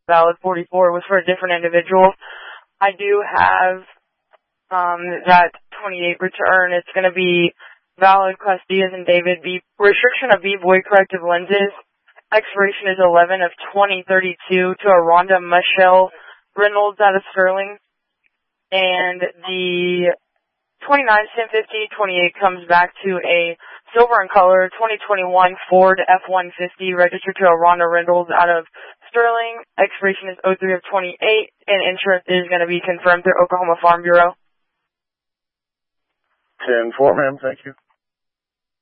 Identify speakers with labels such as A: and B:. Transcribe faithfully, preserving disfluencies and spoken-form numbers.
A: valid forty-four was for a different individual. I do have um, that twenty-eight return. It's going to be valid class D as in David. B restriction of B void corrective lenses. Expiration is eleven of twenty thirty-two to a Rhonda Michelle Reynolds out of Sterling. And the twenty-nine ten fifty twenty-eight comes back to a silver in color twenty twenty-one Ford F one fifty registered to a Rhonda Reynolds out of Sterling. Expiration is oh three of twenty-eight, and insurance is going to be confirmed through Oklahoma Farm Bureau.
B: ten four, ma'am. Thank you.